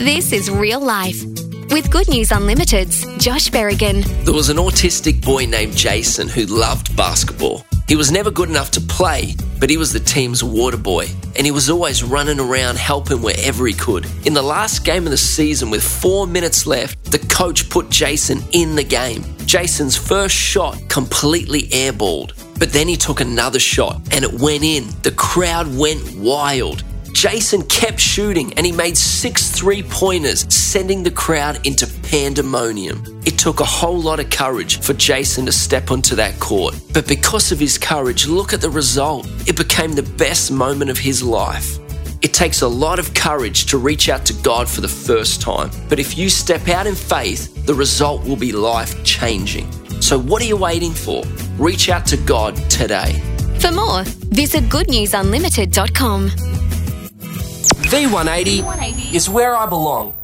This is Real Life. With Good News Unlimited's Josh Berrigan. There was an autistic boy named Jason who loved basketball. He was never good enough to play, but he was the team's water boy, and he was always running around helping wherever he could. In the last game of the season, with 4 minutes left, the coach put Jason in the game. Jason's first shot completely airballed, but then he took another shot and it went in. The crowd went wild. Jason kept shooting and he made 6 3-pointers, sending the crowd into pandemonium. It took a whole lot of courage for Jason to step onto that court. But because of his courage, look at the result. It became the best moment of his life. It takes a lot of courage to reach out to God for the first time. But if you step out in faith, the result will be life-changing. So what are you waiting for? Reach out to God today. For more, visit goodnewsunlimited.com. V180 is where I belong.